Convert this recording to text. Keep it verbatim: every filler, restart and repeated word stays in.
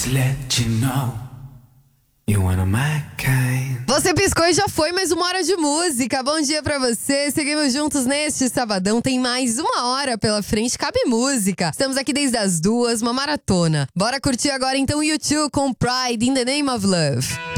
to let you know you wanna my kind. Você piscou e já foi mais uma hora de música. Bom dia pra você. Seguimos juntos neste sabadão. Tem mais uma hora pela frente. Cabe música. Estamos aqui desde as duas, uma maratona. Bora curtir agora então o U dois com Pride in the Name of Love.